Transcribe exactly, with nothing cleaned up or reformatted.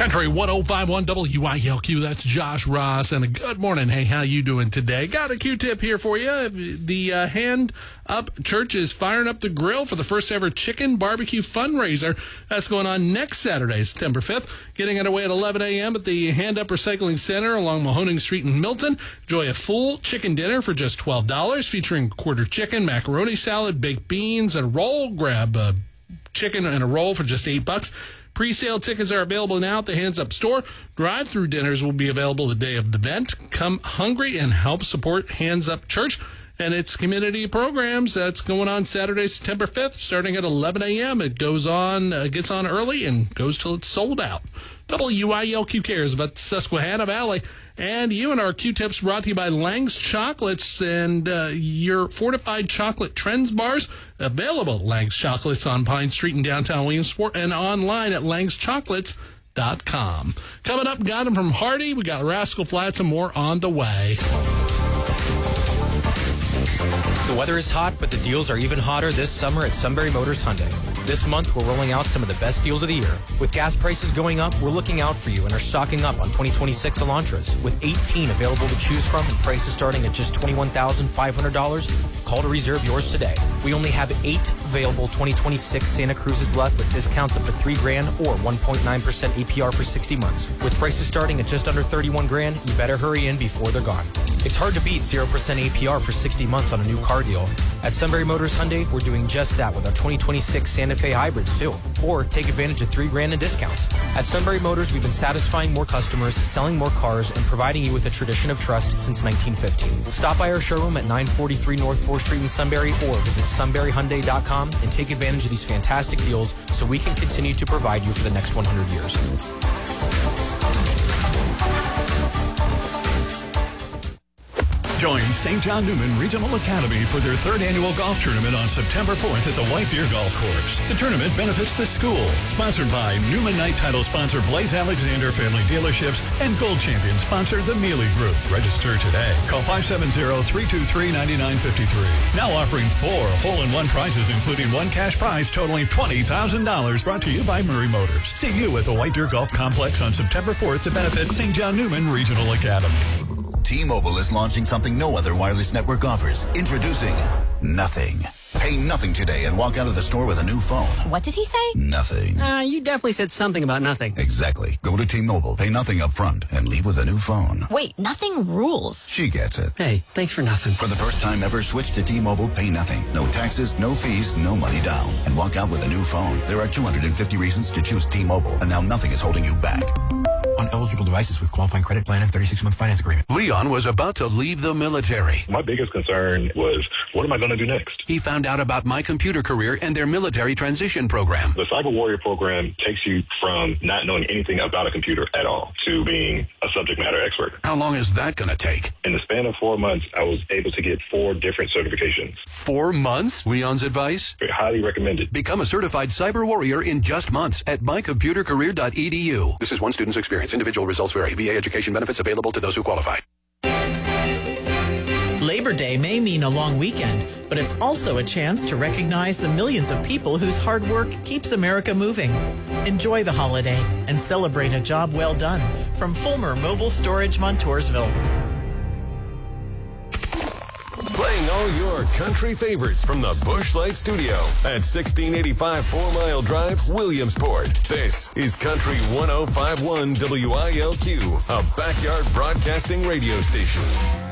Country one oh five point one W I L Q, that's Josh Ross, and a good morning. Hey, how you doing today? Got a Q-tip here for you. The uh, Hand Up Church is firing up the grill for the first ever chicken barbecue fundraiser. That's going on next Saturday, September fifth. Getting underway at eleven a.m. at the Hand Up Recycling Center along Mahoning Street in Milton. Enjoy a full chicken dinner for just twelve dollars, featuring quarter chicken, macaroni salad, baked beans, and a roll. Grab a chicken and a roll for just eight bucks. Pre-sale tickets are available now at the Hands Up store. Drive-through dinners will be available the day of the event. Come hungry and help support Hands Up Church and its community programs. That's going on Saturday, September fifth, starting at eleven a.m. It goes on, uh, gets on early and goes till it's sold out. W I L Q cares about the Susquehanna Valley. And you and our Q-tips brought to you by Lang's Chocolates and uh, your fortified chocolate trends bars. Available at Lang's Chocolates on Pine Street in downtown Williamsport and online at langs chocolates dot com. Coming up, got them from Hardy. We got Rascal Flatts and more on the way. The weather is hot, but the deals are even hotter this summer at Sunbury Motors Hyundai. This month, we're rolling out some of the best deals of the year. With gas prices going up, we're looking out for you and are stocking up on twenty twenty-six Elantras. With eighteen available to choose from and prices starting at just twenty-one thousand five hundred dollars, call to reserve yours today. We only have eight available twenty twenty-six Santa Cruzes left with discounts up to three grand or one point nine percent A P R for sixty months. With prices starting at just under thirty-one grand, you better hurry in before they're gone. It's hard to beat zero percent A P R for sixty months on a new car deal. At Sunbury Motors Hyundai, we're doing just that with our twenty twenty-six Santa Fe hybrids too. Or take advantage of three grand in discounts. At Sunbury Motors, we've been satisfying more customers, selling more cars, and providing you with a tradition of trust since nineteen fifteen. Stop by our showroom at nine forty-three North fourth Street in Sunbury or visit sunbury hyundai dot com and take advantage of these fantastic deals so we can continue to provide you for the next one hundred years. Join Saint John Newman Regional Academy for their third annual golf tournament on September fourth at the White Deer Golf Course. The tournament benefits the school. Sponsored by Newman Knight title sponsor Blaze Alexander Family Dealerships and Gold Champion sponsor the Mealy Group. Register today. Call five seven zero, three two three, nine nine five three. Now offering four hole-in-one prizes, including one cash prize totaling twenty thousand dollars. Brought to you by Murray Motors. See you at the White Deer Golf Complex on September fourth to benefit Saint John Newman Regional Academy. T-Mobile is launching something no other wireless network offers. Introducing Nothing. Pay nothing today and walk out of the store with a new phone. What did he say? Nothing. Uh, you definitely said something about nothing. Exactly. Go to T-Mobile, pay nothing up front, and leave with a new phone. Wait, nothing rules. She gets it. Hey, thanks for nothing. For the first time ever, switch to T-Mobile, pay nothing. No taxes, no fees, no money down. And walk out with a new phone. There are two hundred fifty reasons to choose T-Mobile, and now nothing is holding you back. On eligible devices with qualifying credit plan and thirty-six month finance agreement. Leon was about to leave the military. My biggest concern was, what am I going to do next? He found out about My Computer Career and their military transition program. The Cyber Warrior program takes you from not knowing anything about a computer at all to being a subject matter expert. How long is that going to take? In the span of four months, I was able to get four different certifications. Four months? Leon's advice? Highly recommended. Become a certified cyber warrior in just months at my computer career dot e d u. This is one student's experience. Individual results vary. V A education benefits available to those who qualify. Labor Day may mean a long weekend, but it's also a chance to recognize the millions of people whose hard work keeps America moving. Enjoy the holiday and celebrate a job well done from Fulmer Mobile Storage, Montoursville. Playing all your country favorites from the Busch Light Studio at sixteen eighty-five Four Mile Drive, Williamsport. This is Country one oh five point one W I L Q, a backyard broadcasting radio station.